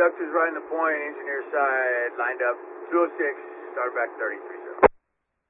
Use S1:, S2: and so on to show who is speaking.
S1: conductor's right in the point, engineer side, lined up, 206, start back 33.